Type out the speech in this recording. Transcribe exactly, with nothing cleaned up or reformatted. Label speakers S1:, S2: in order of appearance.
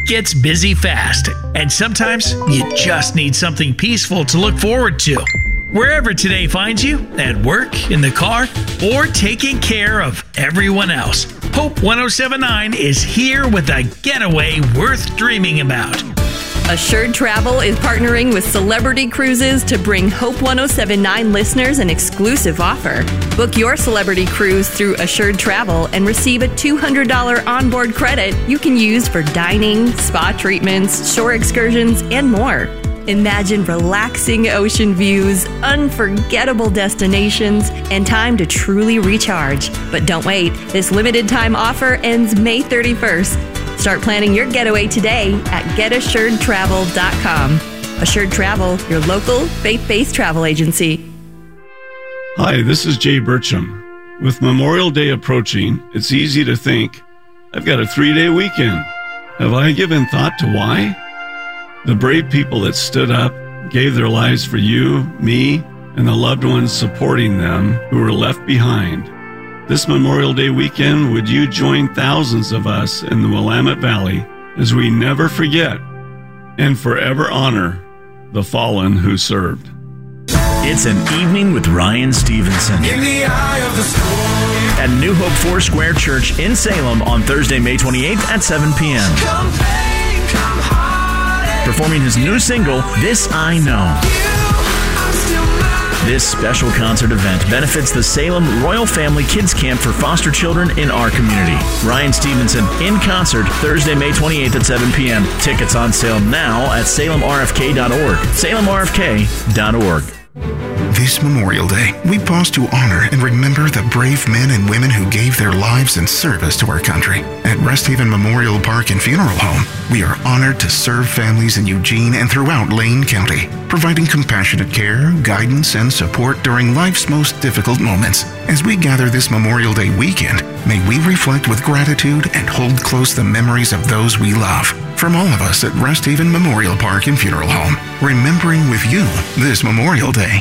S1: gets busy fast, and sometimes you just need something peaceful to look forward to. Wherever today finds you, at work, in the car, or taking care of everyone else, Hope one oh seven point nine is here with a getaway worth dreaming about.
S2: Assured Travel is partnering with Celebrity Cruises to bring Hope one oh seven point nine listeners an exclusive offer. Book your Celebrity Cruise through Assured Travel and receive a two hundred dollars onboard credit you can use for dining, spa treatments, shore excursions, and more. Imagine relaxing ocean views, unforgettable destinations, and time to truly recharge. But don't wait. This limited time offer ends May thirty-first. Start planning your getaway today at get assured travel dot com. Assured Travel, your local faith-based travel agency.
S3: Hi, this is Jay Burcham. With Memorial Day approaching, it's easy to think, I've got a three-day weekend. Have I given thought to why? The brave people that stood up, gave their lives for you, me, and the loved ones supporting them who were left behind. This Memorial Day weekend, would you join thousands of us in the Willamette Valley as we never forget and forever honor the fallen who served?
S4: It's an evening with Ryan Stevenson
S5: In the eye of the storm.
S4: at New Hope Foursquare Church in Salem on Thursday, May twenty-eighth at seven p.m.
S5: Come pain, come heartache.
S4: Performing his new single, This I Know.
S5: You, I'm still mine.
S4: This special concert event benefits the Salem Royal Family Kids Camp for foster children in our community. Ryan Stevenson in concert Thursday, May twenty-eighth at seven p.m. Tickets on sale now at salem r f k dot org. salem r f k dot org.
S6: This Memorial Day, we pause to honor and remember the brave men and women who gave their lives in service to our country. At Rest Haven Memorial Park and Funeral Home, we are honored to serve families in Eugene and throughout Lane County, providing compassionate care, guidance, and support during life's most difficult moments. As we gather this Memorial Day weekend, may we reflect with gratitude and hold close the memories of those we love. From all of us at Rest Haven Memorial Park and Funeral Home, remembering with you this Memorial Day.